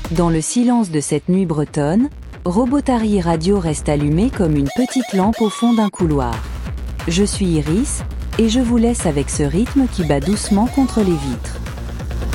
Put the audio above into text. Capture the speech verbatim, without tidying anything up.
Dans le silence de cette nuit bretonne, Robotary Radio reste allumé comme une petite lampe au fond d'un couloir. Je suis Iris, et je vous laisse avec ce rythme qui bat doucement contre les vitres.